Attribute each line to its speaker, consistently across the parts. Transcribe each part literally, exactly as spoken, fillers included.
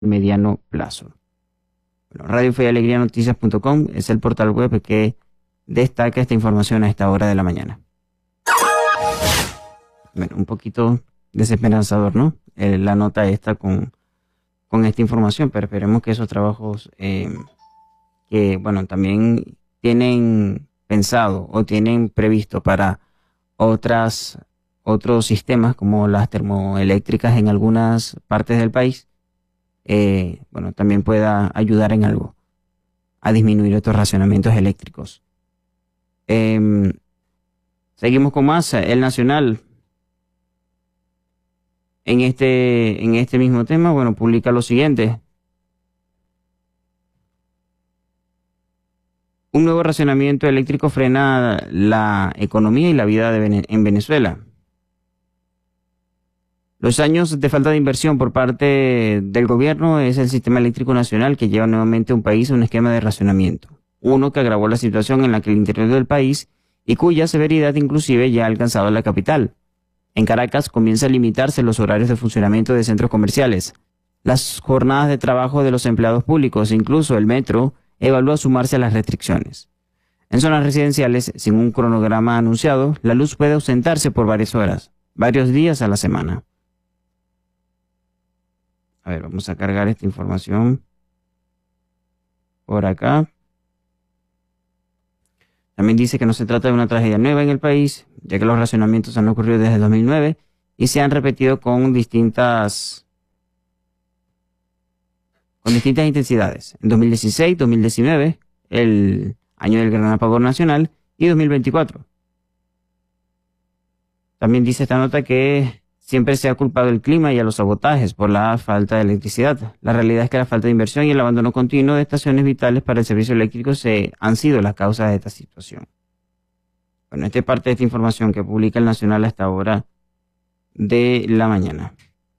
Speaker 1: mediano plazo. Bueno, Radio Fe y Alegría Noticias punto com es el portal web que destaca esta información a esta hora de la mañana. Bueno, un poquito desesperanzador, ¿no? Eh, la nota esta con, con esta información, pero esperemos que esos trabajos eh, que, bueno, también tienen pensado o tienen previsto para otras otros sistemas como las termoeléctricas en algunas partes del país, eh, bueno, también pueda ayudar en algo a disminuir estos racionamientos eléctricos. Eh, seguimos con más. El Nacional, en este, en este mismo tema, bueno, publica lo siguiente. Un nuevo racionamiento eléctrico frena la economía y la vida de Vene- en Venezuela. Los años de falta de inversión por parte del gobierno es el Sistema Eléctrico Nacional que lleva nuevamente a un país a un esquema de racionamiento. Uno que agravó la situación en la que el interior del país y cuya severidad inclusive ya ha alcanzado la capital. En Caracas comienza a limitarse los horarios de funcionamiento de centros comerciales, las jornadas de trabajo de los empleados públicos e incluso el metro evalúa sumarse a las restricciones. En zonas residenciales, sin un cronograma anunciado, la luz puede ausentarse por varias horas, varios días a la semana. A ver, vamos a cargar esta información por acá. También dice que no se trata de una tragedia nueva en el país, ya que los racionamientos han ocurrido desde dos mil nueve y se han repetido con distintas, con distintas intensidades. En dos mil dieciséis, dos mil diecinueve, el año del gran apagón nacional, y dos mil veinticuatro. También dice esta nota que siempre se ha culpado el clima y a los sabotajes por la falta de electricidad. La realidad es que la falta de inversión y el abandono continuo de estaciones vitales para el servicio eléctrico se han sido las causas de esta situación. Bueno, esta es parte de esta información que publica el Nacional a esta hora de la mañana.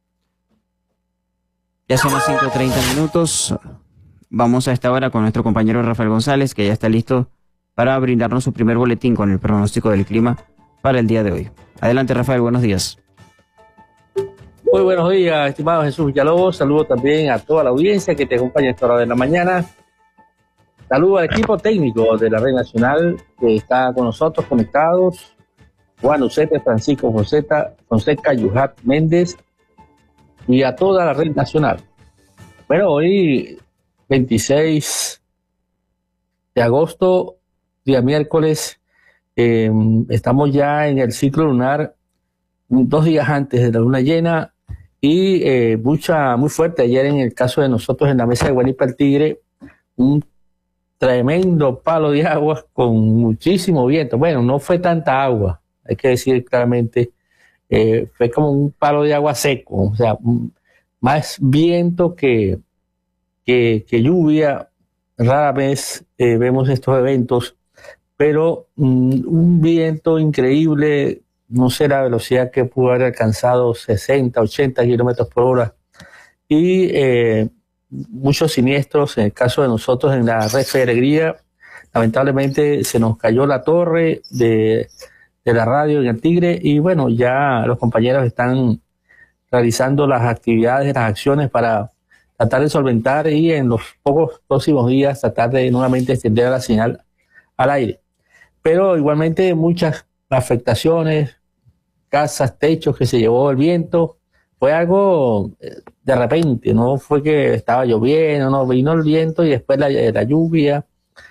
Speaker 1: Ya son las cinco treinta minutos. Vamos a esta hora con nuestro compañero Rafael González, que ya está listo para brindarnos su primer boletín con el pronóstico del clima para el día de hoy. Adelante, Rafael, buenos días.
Speaker 2: Muy buenos días, estimado Jesús Villalobos. Saludo también a toda la audiencia que te acompaña a esta hora de la mañana. Saludo al equipo técnico de la Red Nacional que está con nosotros conectados. Juan Ucepe, Francisco Fonseca, Fonseca, Yuhat Méndez y a toda la Red Nacional. Bueno, hoy veintiséis de agosto, día miércoles, eh, estamos ya en el ciclo lunar, dos días antes de la luna llena. Y eh, mucha, muy fuerte ayer en el caso de nosotros en la mesa de Guanipa el Tigre, un tremendo palo de agua con muchísimo viento. Bueno, no fue tanta agua, hay que decir claramente, eh, fue como un palo de agua seco, o sea, más viento que, que, que lluvia. Rara vez eh, vemos estos eventos, pero mm, un viento increíble. No sé la velocidad que pudo haber alcanzado, sesenta, ochenta kilómetros por hora. Y eh, muchos siniestros, en el caso de nosotros en la Red Fe y Alegría, lamentablemente se nos cayó la torre de, de la radio en el Tigre y bueno, ya los compañeros están realizando las actividades, las acciones para tratar de solventar y en los pocos próximos días tratar de nuevamente extender la señal al aire. Pero igualmente muchas afectaciones, casas, techos que se llevó el viento, fue algo de repente, no fue que estaba lloviendo, no, vino el viento y después la, la lluvia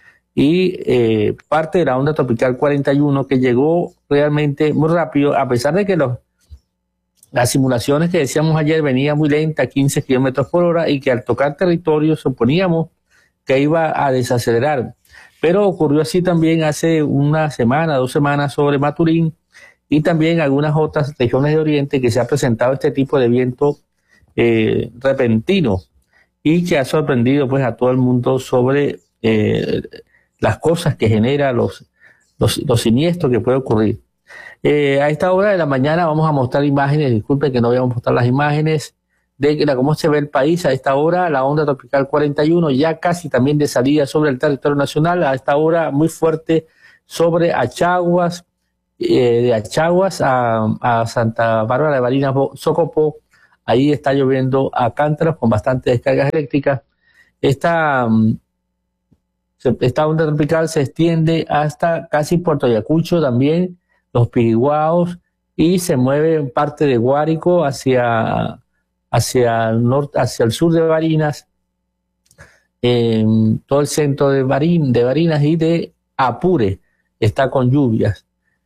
Speaker 2: y eh, parte de la onda tropical cuarenta y uno que llegó realmente muy rápido, a pesar de que los, las simulaciones que decíamos ayer venía muy lenta, quince kilómetros por hora, y que al tocar territorio suponíamos que iba a desacelerar. Pero ocurrió así también hace una semana, dos semanas sobre Maturín, y también algunas otras regiones de Oriente que se ha presentado este tipo de viento eh, repentino y que ha sorprendido pues a todo el mundo sobre eh, las cosas que genera, los, los, los siniestros que puede ocurrir. Eh, a esta hora de la mañana vamos a mostrar imágenes, disculpen que no voy a mostrar las imágenes de cómo se ve el país a esta hora, la onda tropical cuarenta y uno ya casi también de salida sobre el territorio nacional, a esta hora muy fuerte sobre Achaguas, Eh, de Achaguas a, a Santa Bárbara de Barinas, Socopo, Ahí está lloviendo a cántaros con bastantes descargas eléctricas. Esta, esta onda tropical se extiende hasta casi Puerto Ayacucho también, los Piriguaos, y se mueve en parte de Guárico hacia, hacia, el, norte, hacia el sur de Barinas, eh, todo el centro de, Barín, de Barinas y de Apure está con lluvias.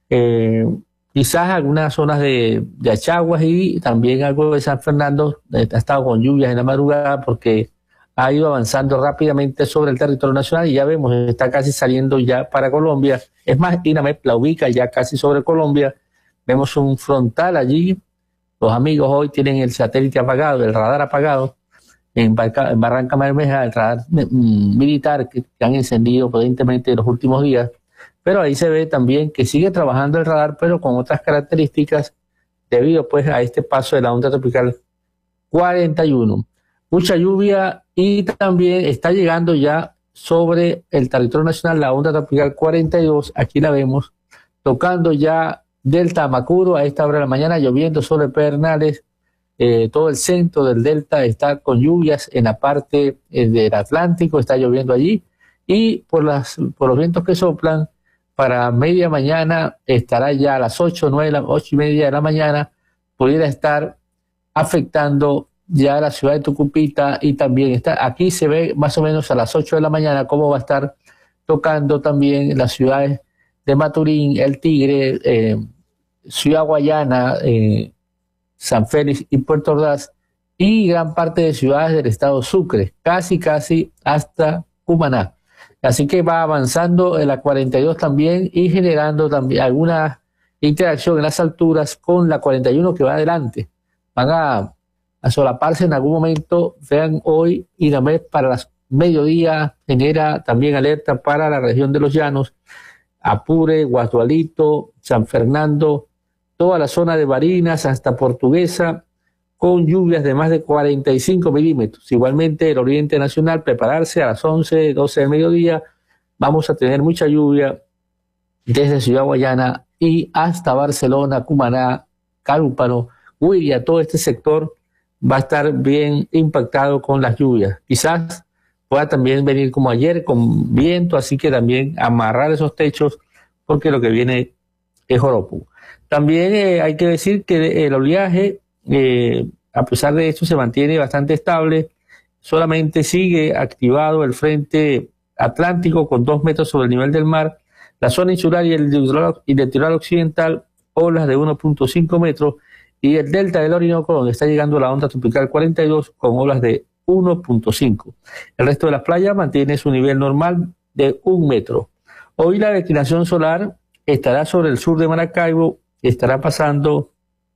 Speaker 2: Eh, quizás algunas zonas de, de Achaguas y también algo de San Fernando eh, ha estado con lluvias en la madrugada porque ha ido avanzando rápidamente sobre el territorio nacional y ya vemos, está casi saliendo ya para Colombia. Es más, INAMEP la ubica ya casi sobre Colombia. Vemos un frontal allí. Los amigos hoy tienen el satélite apagado, el radar apagado. En, Barca, en Barranca Bermeja, el radar mm, militar que, que han encendido potentemente en los últimos días. Pero ahí se ve también que sigue trabajando el radar, pero con otras características debido pues a este paso de la onda tropical cuarenta y uno. Mucha lluvia y también está llegando ya sobre el territorio nacional la onda tropical cuarenta y dos. Aquí la vemos tocando ya Delta Amacuro a esta hora de la mañana, lloviendo sobre Pedernales. Eh, todo el centro del delta está con lluvias en la parte eh, del Atlántico, está lloviendo allí. Y por, las, por los vientos que soplan, para media mañana estará ya a las ocho, nueve, ocho y media de la mañana, pudiera estar afectando ya la ciudad de Tucupita y también está, aquí se ve más o menos a las ocho de la mañana cómo va a estar tocando también las ciudades de Maturín, El Tigre, eh, Ciudad Guayana, eh, San Félix y Puerto Ordaz y gran parte de ciudades del estado Sucre, casi casi hasta Cumaná. Así que va avanzando en la cuarenta y dos también y generando también alguna interacción en las alturas con la cuarenta y uno que va adelante. Van a, a solaparse en algún momento. Vean hoy INAMEP para las mediodía genera también alerta para la región de los Llanos, Apure, Guadualito, San Fernando, toda la zona de Barinas hasta Portuguesa, con lluvias de más de cuarenta y cinco milímetros. Igualmente el Oriente Nacional, prepararse a las once, doce del mediodía, vamos a tener mucha lluvia desde Ciudad Guayana y hasta Barcelona, Cumaná, Carúpano, Huiria, todo este sector va a estar bien impactado con las lluvias. Quizás pueda también venir como ayer con viento, así que también amarrar esos techos porque lo que viene es joropo. También eh, hay que decir que el oleaje, eh, a pesar de esto, se mantiene bastante estable. Solamente sigue activado el frente atlántico con dos metros sobre el nivel del mar. La zona insular y el litoral, y el litoral occidental, olas de uno punto cinco metros. Y el delta del Orinoco, donde está llegando la onda tropical cuarenta y dos, con olas de uno punto cinco. El resto de las playas mantiene su nivel normal de un metro. Hoy la declinación solar estará sobre el sur de Maracaibo, estará pasando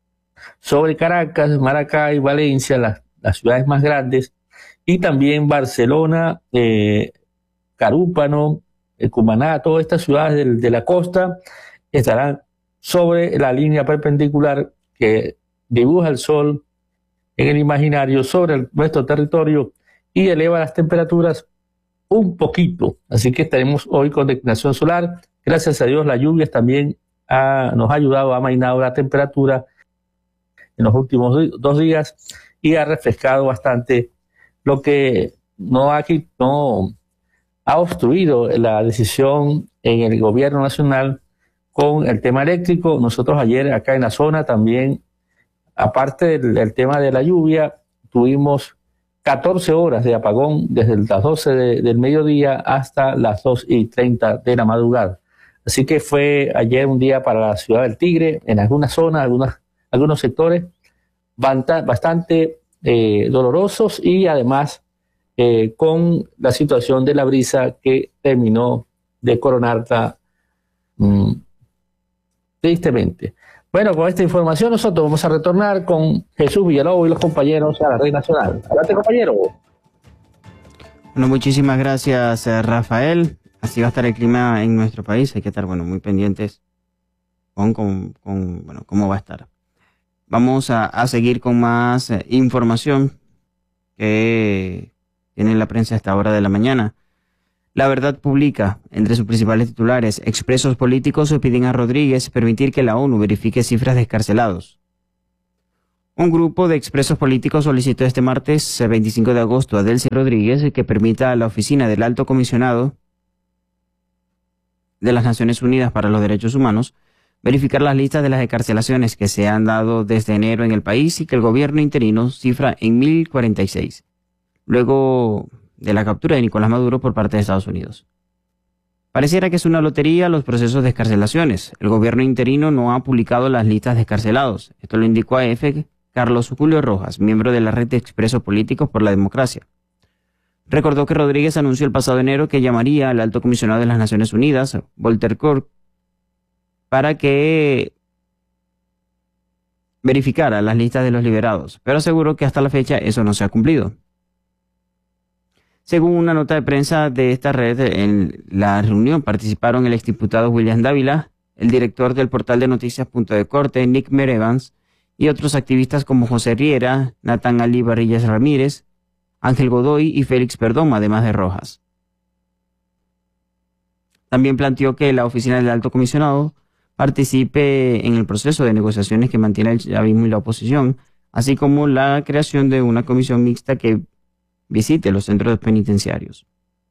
Speaker 2: sobre Caracas, Maracay, Valencia, las, las ciudades más grandes, y también Barcelona, eh, Carúpano, eh, Cumaná, todas estas ciudades de, de la costa estarán sobre la línea perpendicular que dibuja el sol en el imaginario sobre el, nuestro territorio y eleva las temperaturas un poquito. Así que estaremos hoy con declinación solar. Gracias a Dios, las lluvias también ha, nos ha ayudado, ha amainado la temperatura en los últimos dos días y ha refrescado bastante, lo que no ha, no ha obstruido la decisión en el gobierno nacional con el tema eléctrico. Nosotros ayer acá en la zona también, aparte del, del tema de la lluvia, tuvimos catorce horas de apagón desde las doce de, del mediodía hasta las dos y treinta de la madrugada. Así que fue ayer un día para la ciudad del Tigre, en algunas zonas, algunas, algunos sectores bastante eh, dolorosos y además eh, con la situación de la brisa que terminó de coronarla mmm, tristemente. Bueno, con esta información nosotros vamos a retornar con Jesús Villalobos y los compañeros a la Red Nacional. Adelante, compañero.
Speaker 1: Bueno, muchísimas gracias, Rafael. Así va a estar el clima en nuestro país. Hay que estar, bueno, muy pendientes con, con, con bueno, cómo va a estar. Vamos a, a seguir con más eh, información que tiene la prensa a esta hora de la mañana. La Verdad publica, entre sus principales titulares, expresos políticos piden a Rodríguez permitir que la ONU verifique cifras de excarcelados. Un grupo de expresos políticos solicitó este martes veinticinco de agosto a Delcy Rodríguez que permita a la oficina del Alto Comisionado de las Naciones Unidas para los Derechos Humanos verificar las listas de las excarcelaciones que se han dado desde enero en el país y que el gobierno interino cifra en mil cuarenta y seis, luego de la captura de Nicolás Maduro por parte de Estados Unidos. Pareciera que es una lotería los procesos de excarcelaciones. El gobierno interino no ha publicado las listas de excarcelados. Esto lo indicó a EFE Carlos Julio Rojas, miembro de la red de expresos políticos por la democracia. Recordó que Rodríguez anunció el pasado enero que llamaría al alto comisionado de las Naciones Unidas, Volker Turk, para que verificara las listas de los liberados, pero aseguró que hasta la fecha eso no se ha cumplido. Según una nota de prensa de esta red, en la reunión participaron el exdiputado William Dávila, el director del portal de noticias Punto de Corte, Nick Merevans, y otros activistas como José Riera, Natán Ali Barrillas Ramírez, Ángel Godoy y Félix Perdomo, además de Rojas. También planteó que la oficina del Alto Comisionado participe en el proceso de negociaciones que mantiene el chavismo y la oposición, así como la creación de una comisión mixta que visite los centros penitenciarios.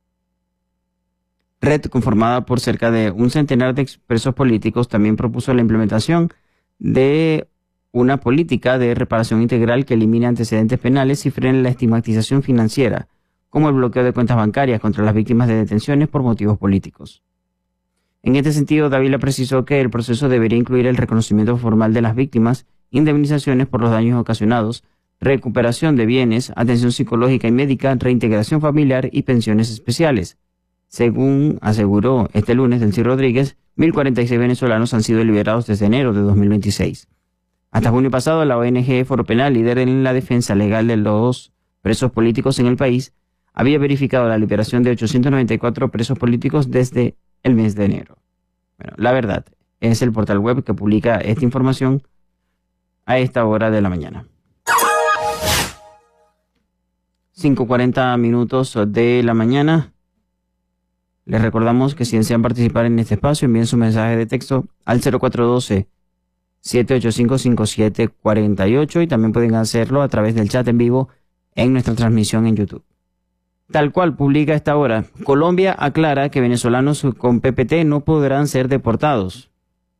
Speaker 1: Red, conformada por cerca de un centenar de expresos políticos, también propuso la implementación de una política de reparación integral que elimine antecedentes penales y frene la estigmatización financiera, como el bloqueo de cuentas bancarias contra las víctimas de detenciones por motivos políticos. En este sentido, Dávila precisó que el proceso debería incluir el reconocimiento formal de las víctimas, indemnizaciones por los daños ocasionados, recuperación de bienes, atención psicológica y médica, reintegración familiar y pensiones especiales. Según aseguró este lunes Delcy Rodríguez, mil cuarenta y seis venezolanos han sido liberados desde enero de dos mil veintiséis. Hasta junio pasado, la O N G Foro Penal, líder en la defensa legal de los presos políticos en el país, había verificado la liberación de ochocientos noventa y cuatro presos políticos desde el mes de enero. Bueno, La Verdad es el portal web que publica esta información a esta hora de la mañana. cinco cuarenta minutos de la mañana. Les recordamos que si desean participar en este espacio, envíen su mensaje de texto al cero cuatro uno dos, siete ocho cinco, cinco siete cuatro ocho y también pueden hacerlo a través del chat en vivo en nuestra transmisión en YouTube. Tal cual publica a esta hora, Colombia aclara que venezolanos con P P T no podrán ser deportados.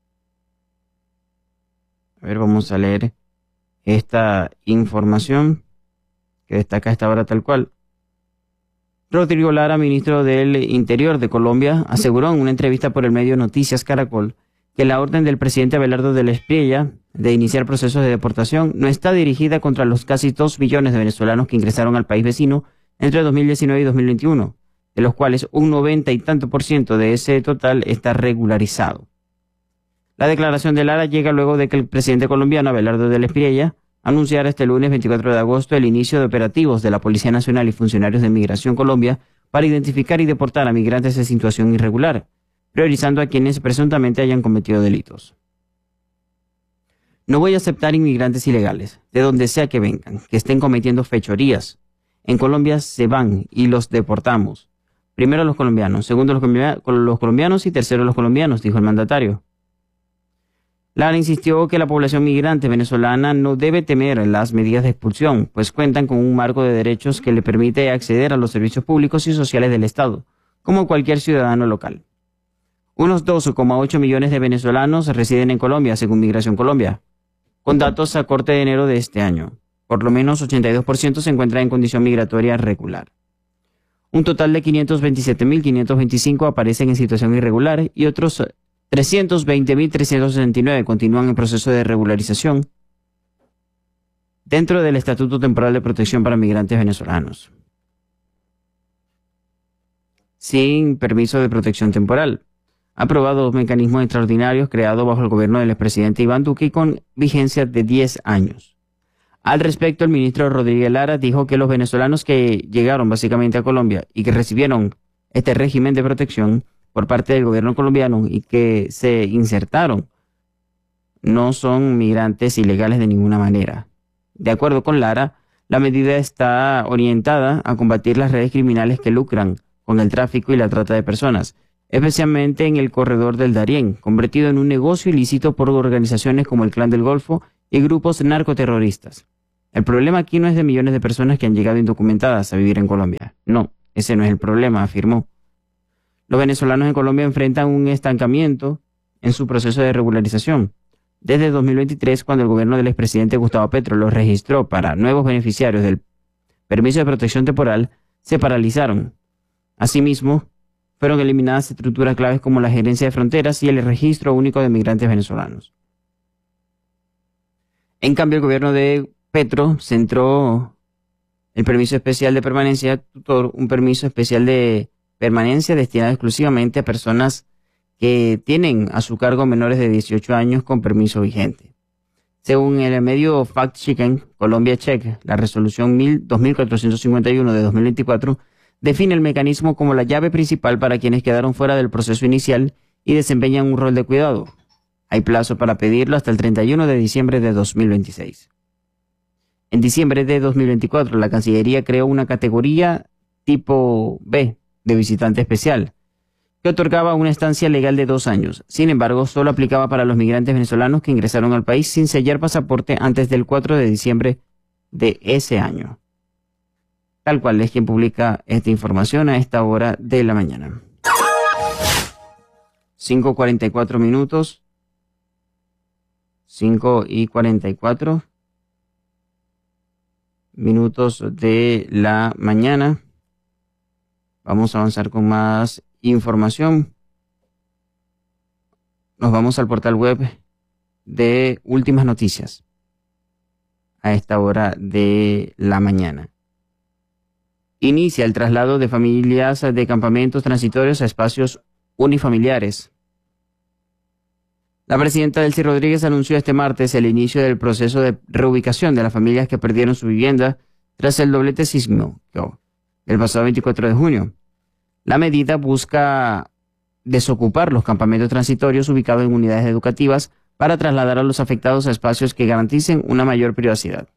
Speaker 1: A ver, vamos a leer esta información que destaca a esta hora tal cual. Rodrigo Lara, ministro del Interior de Colombia, aseguró en una entrevista por el medio Noticias Caracol que la orden del presidente Abelardo de la Espriella de iniciar procesos de deportación no está dirigida contra los casi dos millones de venezolanos que ingresaron al país vecino entre dos mil diecinueve y dos mil veintiuno, de los cuales un noventa y tanto por ciento de ese total está regularizado. La declaración de Lara llega luego de que el presidente colombiano Abelardo de la Espriella anunciara este lunes veinticuatro de agosto el inicio de operativos de la Policía Nacional y funcionarios de Migración Colombia para identificar y deportar a migrantes en situación irregular, priorizando a quienes presuntamente hayan cometido delitos. No voy a aceptar inmigrantes ilegales, de donde sea que vengan, que estén cometiendo fechorías. En Colombia se van y los deportamos. Primero los colombianos, segundo los, colombianos, los colombianos y tercero los colombianos, dijo el mandatario. Lara insistió que la población migrante venezolana no debe temer las medidas de expulsión, pues cuentan con un marco de derechos que le permite acceder a los servicios públicos y sociales del Estado, como cualquier ciudadano local. Unos dos coma ocho millones de venezolanos residen en Colombia, según Migración Colombia, con datos a corte de enero de este año. Por lo menos ochenta y dos por ciento se encuentra en condición migratoria regular. Un total de quinientos veintisiete mil quinientos veinticinco aparecen en situación irregular y otros trescientos veinte mil trescientos sesenta y nueve continúan en proceso de regularización dentro del Estatuto Temporal de Protección para Migrantes Venezolanos, sin permiso de protección temporal. Ha aprobado dos mecanismos extraordinarios creados bajo el gobierno del expresidente Iván Duque y con vigencia de diez años. Al respecto, el ministro Rodríguez Lara dijo que los venezolanos que llegaron básicamente a Colombia y que recibieron este régimen de protección por parte del gobierno colombiano y que se insertaron no son migrantes ilegales de ninguna manera. De acuerdo con Lara, la medida está orientada a combatir las redes criminales que lucran con el tráfico y la trata de personas, especialmente en el corredor del Darién, convertido en un negocio ilícito por organizaciones como el Clan del Golfo y grupos narcoterroristas. El problema aquí no es de millones de personas que han llegado indocumentadas a vivir en Colombia. No, ese no es el problema, afirmó. Los venezolanos en Colombia enfrentan un estancamiento en su proceso de regularización. Desde dos mil veintitrés, cuando el gobierno del expresidente Gustavo Petro los registró para nuevos beneficiarios del permiso de protección temporal, se paralizaron. Asimismo, fueron eliminadas estructuras claves como la gerencia de fronteras y el registro único de migrantes venezolanos. En cambio, el gobierno de Petro centró el permiso especial de permanencia tutor, un permiso especial de permanencia destinado exclusivamente a personas que tienen a su cargo menores de dieciocho años con permiso vigente. Según el medio Fact Chicken, Colombia Check, la resolución dos mil cuatrocientos cincuenta y uno de dos mil veinticuatro define el mecanismo como la llave principal para quienes quedaron fuera del proceso inicial y desempeñan un rol de cuidado. Hay plazo para pedirlo hasta el treinta y uno de diciembre de dos mil veintiséis. En diciembre de dos mil veinticuatro, la Cancillería creó una categoría tipo B de visitante especial, que otorgaba una estancia legal de dos años. Sin embargo, solo aplicaba para los migrantes venezolanos que ingresaron al país sin sellar pasaporte antes del cuatro de diciembre de ese año. Tal cual es quien publica esta información a esta hora de la mañana. cinco cuarenta y cuatro minutos. cinco y cuarenta y cuatro minutos de la mañana. Vamos a avanzar con más información. Nos vamos al portal web de Últimas Noticias a esta hora de la mañana. Inicia el traslado de familias de campamentos transitorios a espacios unifamiliares. La presidenta Delcy Rodríguez anunció este martes el inicio del proceso de reubicación de las familias que perdieron su vivienda tras el doblete sísmico el pasado veinticuatro de junio. La medida busca desocupar los campamentos transitorios ubicados en unidades educativas para trasladar a los afectados a espacios que garanticen una mayor privacidad.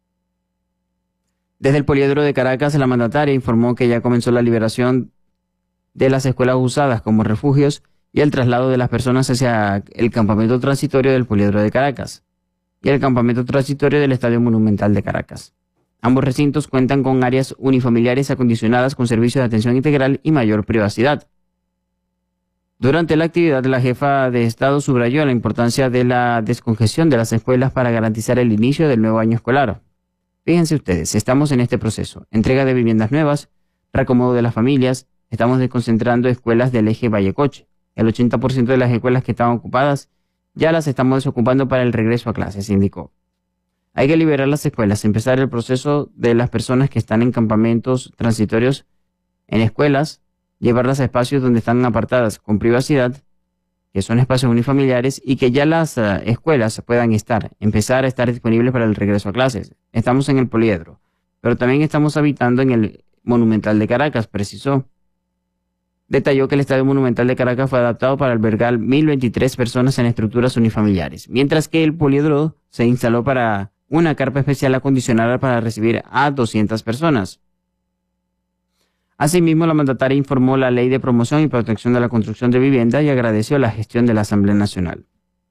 Speaker 1: Desde el Poliedro de Caracas, la mandataria informó que ya comenzó la liberación de las escuelas usadas como refugios y el traslado de las personas hacia el campamento transitorio del Poliedro de Caracas y el campamento transitorio del Estadio Monumental de Caracas. Ambos recintos cuentan con áreas unifamiliares acondicionadas con servicios de atención integral y mayor privacidad. Durante la actividad, la jefa de Estado subrayó la importancia de la descongestión de las escuelas para garantizar el inicio del nuevo año escolar. Fíjense ustedes, estamos en este proceso. Entrega de viviendas nuevas, reacomodo de las familias, estamos desconcentrando escuelas del eje Vallecoche. El ochenta por ciento de las escuelas que estaban ocupadas ya las estamos desocupando para el regreso a clases, indicó. Hay que liberar las escuelas, empezar el proceso de las personas que están en campamentos transitorios en escuelas, llevarlas a espacios donde están apartadas con privacidad, que son espacios unifamiliares, y que ya las uh, escuelas puedan estar, empezar a estar disponibles para el regreso a clases. Estamos en el Poliedro, pero también estamos habitando en el Monumental de Caracas, precisó. Detalló que el Estadio Monumental de Caracas fue adaptado para albergar mil veintitrés personas en estructuras unifamiliares, mientras que el Poliedro se instaló para una carpa especial acondicionada para recibir a doscientas personas. Asimismo, la mandataria informó la Ley de Promoción y Protección de la Construcción de Vivienda y agradeció la gestión de la Asamblea Nacional.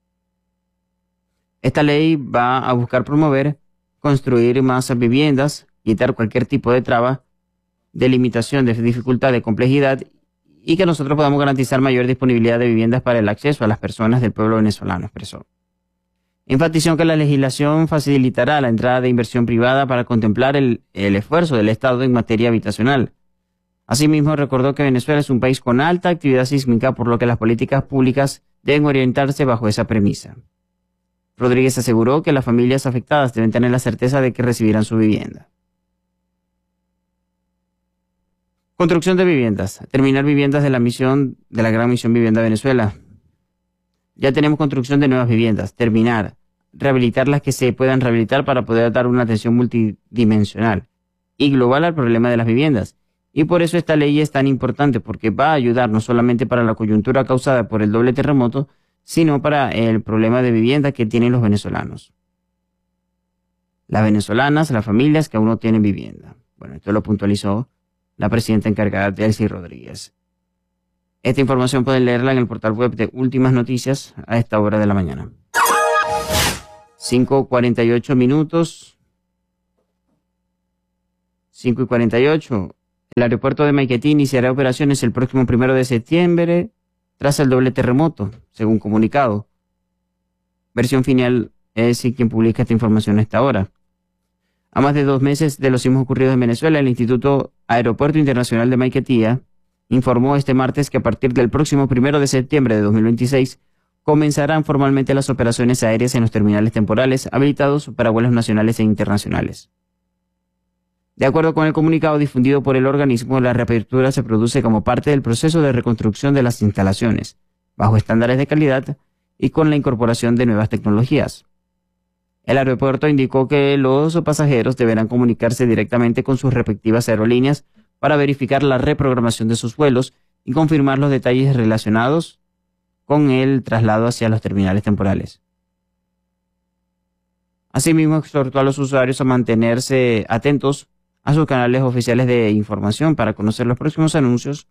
Speaker 1: Esta ley va a buscar promover, construir más viviendas, quitar cualquier tipo de traba, de limitación, de dificultad, de complejidad, y que nosotros podamos garantizar mayor disponibilidad de viviendas para el acceso a las personas del pueblo venezolano, expresó. Enfatizó que la legislación facilitará la entrada de inversión privada para contemplar el, el esfuerzo del Estado en materia habitacional. Asimismo, recordó que Venezuela es un país con alta actividad sísmica, por lo que las políticas públicas deben orientarse bajo esa premisa. Rodríguez aseguró que las familias afectadas deben tener la certeza de que recibirán su vivienda. Construcción de viviendas. Terminar viviendas de la misión de la Gran Misión Vivienda Venezuela. Ya tenemos construcción de nuevas viviendas. Terminar. Rehabilitar las que se puedan rehabilitar para poder dar una atención multidimensional y global al problema de las viviendas. Y por eso esta ley es tan importante, porque va a ayudar no solamente para la coyuntura causada por el doble terremoto, sino para el problema de vivienda que tienen los venezolanos. Las venezolanas, las familias que aún no tienen vivienda. Bueno, esto lo puntualizó la presidenta encargada, Delcy Rodríguez. Esta información pueden leerla en el portal web de Últimas Noticias a esta hora de la mañana. cinco cuarenta y ocho minutos. cinco y cuarenta y ocho. El aeropuerto de Maiquetía iniciará operaciones el próximo primero de septiembre tras el doble terremoto, según comunicado. Versión final es quien publica esta información a esta hora. A más de dos meses de los sismos ocurridos en Venezuela, el Instituto Aeropuerto Internacional de Maiquetía informó este martes que a partir del próximo primero de septiembre de dos mil veintiséis comenzarán formalmente las operaciones aéreas en los terminales temporales habilitados para vuelos nacionales e internacionales. De acuerdo con el comunicado difundido por el organismo, la reapertura se produce como parte del proceso de reconstrucción de las instalaciones, bajo estándares de calidad y con la incorporación de nuevas tecnologías. El aeropuerto indicó que los pasajeros deberán comunicarse directamente con sus respectivas aerolíneas para verificar la reprogramación de sus vuelos y confirmar los detalles relacionados con el traslado hacia los terminales temporales. Asimismo, exhortó a los usuarios a mantenerse atentos a sus canales oficiales de información para conocer los próximos anuncios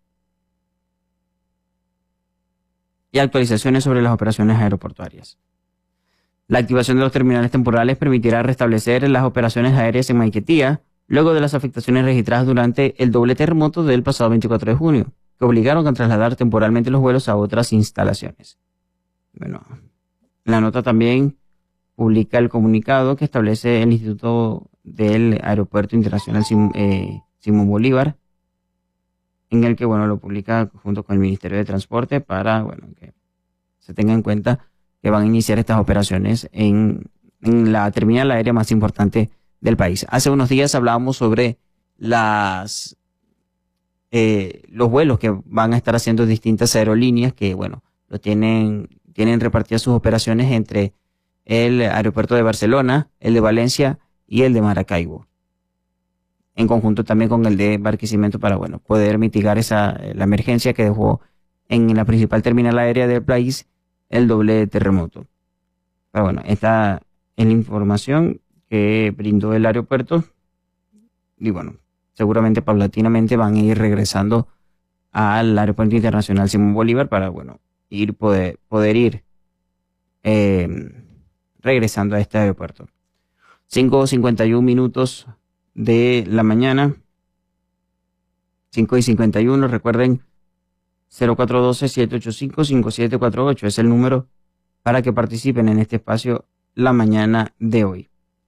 Speaker 1: y actualizaciones sobre las operaciones aeroportuarias. La activación de los terminales temporales permitirá restablecer las operaciones aéreas en Maiquetía luego de las afectaciones registradas durante el doble terremoto del pasado veinticuatro de junio, que obligaron a trasladar temporalmente los vuelos a otras instalaciones. Bueno, la nota también publica el comunicado que establece el Instituto del Aeropuerto Internacional Sim, eh, Simón Bolívar, en el que, bueno, lo publica junto con el Ministerio de Transporte para, bueno, que se tenga en cuenta que van a iniciar estas operaciones en, en la terminal aérea más importante del país. Hace unos días hablábamos sobre las eh, los vuelos que van a estar haciendo distintas aerolíneas que, bueno, lo tienen, tienen repartidas sus operaciones entre el aeropuerto de Barcelona, el de Valencia y el de Maracaibo, en conjunto también con el de Barquisimeto para, bueno, poder mitigar esa la emergencia que dejó en la principal terminal aérea del país el doble terremoto. Pero bueno, esta es la información que brindó el aeropuerto y, bueno, seguramente paulatinamente van a ir regresando al Aeropuerto Internacional Simón Bolívar para, bueno, ir poder, poder ir eh, regresando a este aeropuerto. cinco cincuenta y uno minutos de la mañana. cinco y cincuenta y uno, recuerden, cero cuatro uno dos, siete ocho cinco, cinco siete cuatro ocho es el número para que participen en este espacio la mañana de hoy.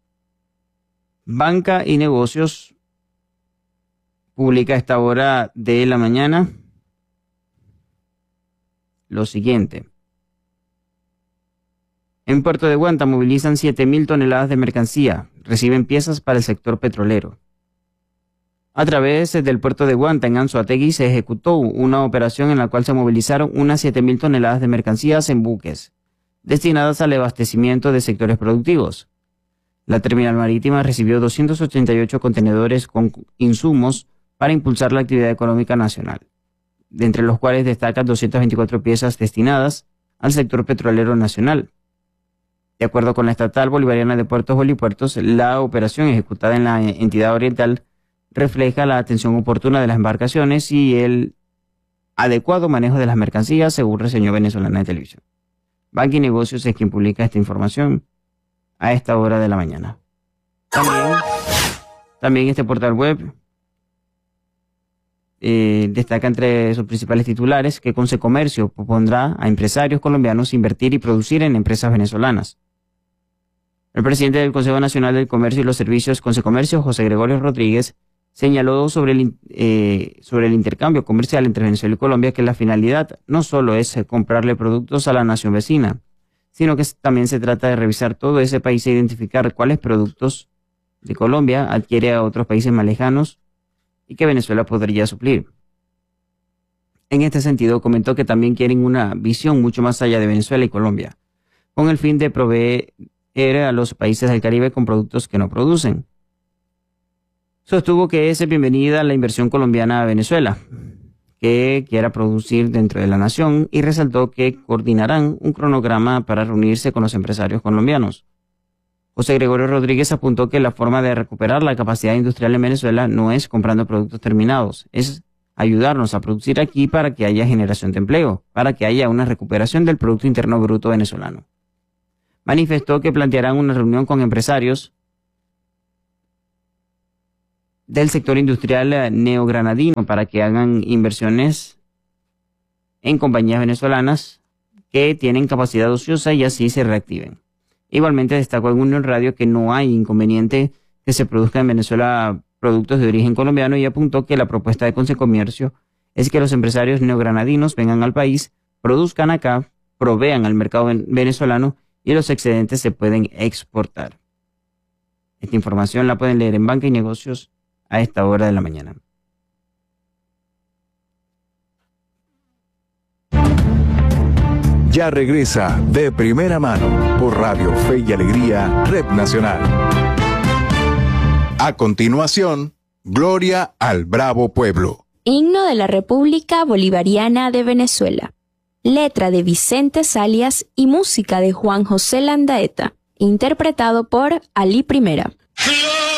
Speaker 1: Banca y Negocios publica a esta hora de la mañana lo siguiente. En Puerto de Guanta movilizan siete mil toneladas de mercancía, reciben piezas para el sector petrolero. A través del puerto de Guanta, en Anzoátegui, se ejecutó una operación en la cual se movilizaron unas siete mil toneladas de mercancías en buques, destinadas al abastecimiento de sectores productivos. La terminal marítima recibió doscientos ochenta y ocho contenedores con insumos para impulsar la actividad económica nacional, de entre los cuales destacan doscientas veinticuatro piezas destinadas al sector petrolero nacional. De acuerdo con la Estatal Bolivariana de Puertos Bolipuertos, la operación ejecutada en la entidad oriental refleja la atención oportuna de las embarcaciones y el adecuado manejo de las mercancías, según reseñó Venezolana de Televisión. Banca y Negocios es quien publica esta información a esta hora de la mañana. También, también este portal web eh, destaca entre sus principales titulares que Consecomercio propondrá a empresarios colombianos invertir y producir en empresas venezolanas. El presidente del Consejo Nacional del Comercio y los Servicios, Consecomercio, José Gregorio Rodríguez, señaló sobre el, eh, sobre el intercambio comercial entre Venezuela y Colombia que la finalidad no solo es comprarle productos a la nación vecina, sino que también se trata de revisar todo ese país e identificar cuáles productos de Colombia adquiere a otros países más lejanos y que Venezuela podría suplir. En este sentido, comentó que también quieren una visión mucho más allá de Venezuela y Colombia, con el fin de proveer a los países del Caribe con productos que no producen. Sostuvo que es bienvenida la inversión colombiana a Venezuela, que quiera producir dentro de la nación, y resaltó que coordinarán un cronograma para reunirse con los empresarios colombianos. José Gregorio Rodríguez apuntó que la forma de recuperar la capacidad industrial en Venezuela no es comprando productos terminados, es ayudarnos a producir aquí para que haya generación de empleo, para que haya una recuperación del Producto Interno Bruto venezolano. manifestó que plantearán una reunión con empresarios del sector industrial neogranadino para que hagan inversiones en compañías venezolanas que tienen capacidad ociosa y así se reactiven. Igualmente destacó en Unión Radio que no hay inconveniente que se produzca en Venezuela productos de origen colombiano y apuntó que la propuesta de Consecomercio es que los empresarios neogranadinos vengan al país, produzcan acá, provean al mercado venezolano y los excedentes se pueden exportar. Esta información la pueden leer en Banca y Negocios a esta hora de la mañana.
Speaker 3: Ya regresa De Primera Mano por Radio Fe y Alegría, Red Nacional. A continuación, Gloria al Bravo Pueblo.
Speaker 4: Himno de la República Bolivariana de Venezuela. Letra de Vicente Salias y música de Juan José Landaeta. Interpretado por Ali Primera.